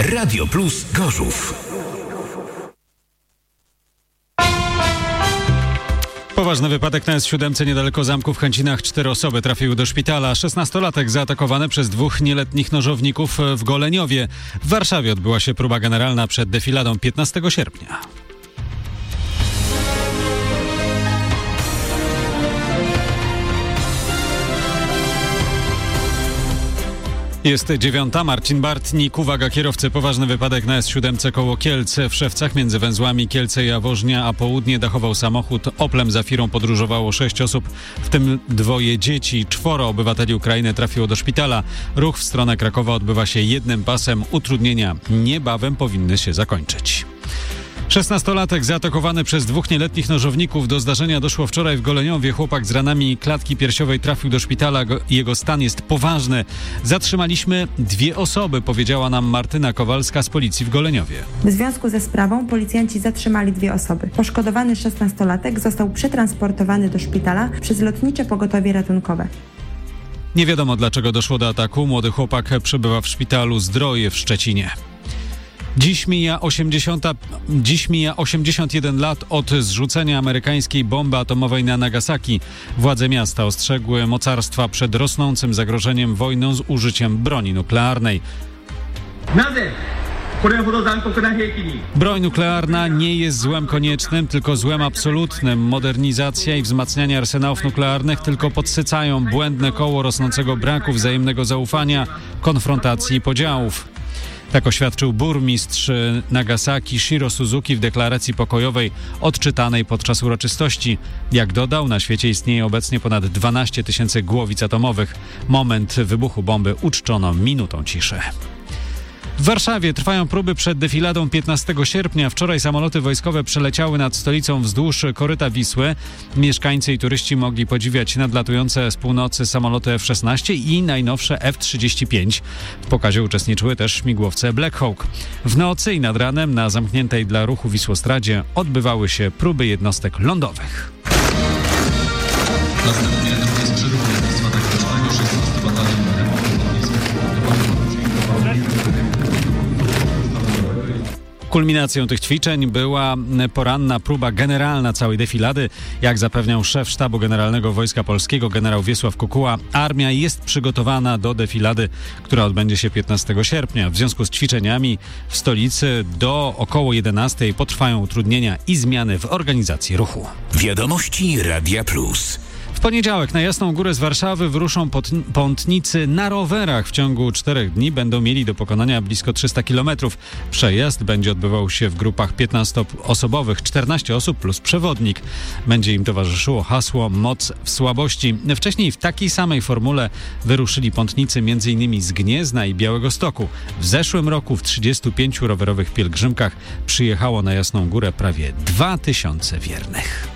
Radio Plus Gorzów. Poważny wypadek na S7 niedaleko zamku w Chęcinach. 4 osoby trafiły do szpitala. 16-latek zaatakowany przez 2 nieletnich nożowników w Goleniowie. W Warszawie odbyła się próba generalna przed defiladą 15 sierpnia. Jest 9. Marcin Bartnik. Uwaga kierowcy, poważny wypadek na S7 koło Kielc. W Szewcach między węzłami Kielce i Jaworznia, a południe dachował samochód. Oplem Zafirą podróżowało 6 osób, w tym 2 dzieci. 4 obywateli Ukrainy trafiło do szpitala. Ruch w stronę Krakowa odbywa się jednym pasem. Utrudnienia niebawem powinny się zakończyć. 16-latek zaatakowany przez 2 nieletnich nożowników. Do zdarzenia doszło wczoraj w Goleniowie. Chłopak z ranami klatki piersiowej trafił do szpitala. Jego stan jest poważny. Zatrzymaliśmy 2 osoby, powiedziała nam Martyna Kowalska z policji w Goleniowie. W związku ze sprawą policjanci zatrzymali 2 osoby. Poszkodowany 16-latek został przetransportowany do szpitala przez lotnicze pogotowie ratunkowe. Nie wiadomo, dlaczego doszło do ataku. Młody chłopak przebywa w szpitalu Zdroje w Szczecinie. Dziś mija 81 lat od zrzucenia amerykańskiej bomby atomowej na Nagasaki. Władze miasta ostrzegły mocarstwa przed rosnącym zagrożeniem wojną z użyciem broni nuklearnej. Broń nuklearna nie jest złem koniecznym, tylko złem absolutnym. Modernizacja i wzmacnianie arsenałów nuklearnych tylko podsycają błędne koło rosnącego braku wzajemnego zaufania, konfrontacji i podziałów. Tak oświadczył burmistrz Nagasaki Shiro Suzuki w deklaracji pokojowej odczytanej podczas uroczystości. Jak dodał, na świecie istnieje obecnie ponad 12 000 głowic atomowych. Moment wybuchu bomby uczczono minutą ciszy. W Warszawie trwają próby przed defiladą 15 sierpnia. Wczoraj samoloty wojskowe przeleciały nad stolicą wzdłuż koryta Wisły. Mieszkańcy i turyści mogli podziwiać nadlatujące z północy samoloty F-16 i najnowsze F-35. W pokazie uczestniczyły też śmigłowce Black Hawk. W nocy i nad ranem na zamkniętej dla ruchu Wisłostradzie odbywały się próby jednostek lądowych. Następnie drugie skrzydło lotnictwa taktycznego 16 Batalion Kulminacją tych ćwiczeń była poranna próba generalna całej defilady. Jak zapewniał szef Sztabu Generalnego Wojska Polskiego generał Wiesław Kukuła, armia jest przygotowana do defilady, która odbędzie się 15 sierpnia. W związku z ćwiczeniami w stolicy do około 11 potrwają utrudnienia i zmiany w organizacji ruchu. Wiadomości Radia Plus. W poniedziałek na Jasną Górę z Warszawy wyruszą pątnicy na rowerach. W ciągu 4 dni będą mieli do pokonania blisko 300 km. Przejazd będzie odbywał się w grupach 15-osobowych, 14 osób plus przewodnik. Będzie im towarzyszyło hasło Moc w słabości. Wcześniej w takiej samej formule wyruszyli pątnicy m.in. z Gniezna i Białegostoku. W zeszłym roku w 35 rowerowych pielgrzymkach przyjechało na Jasną Górę prawie 2000 wiernych.